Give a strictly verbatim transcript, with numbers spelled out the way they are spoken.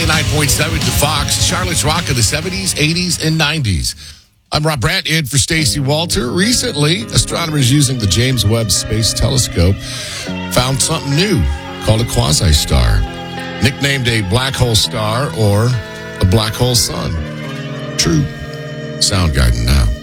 ninety-nine point seven to Fox, Charlotte's Rock of the seventies, eighties, and nineties. I'm Rob Brandt, in for Stacey Walter. Recently, astronomers using the James Webb Space Telescope found something new called a quasi-star, nicknamed a black hole star or a black hole sun. True. Soundgarden now.